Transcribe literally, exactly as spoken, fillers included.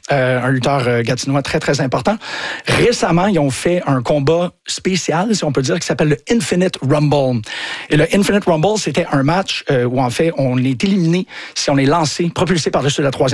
euh, un lutteur euh, gatinois très, très important. Récemment, ils ont fait un combat spécial, si on peut dire, qui s'appelle le Infinite Rumble. Et le Infinite Rumble, c'était un match euh, où, en fait, on est éliminé si on est lancé, propulsé par-dessus la troisième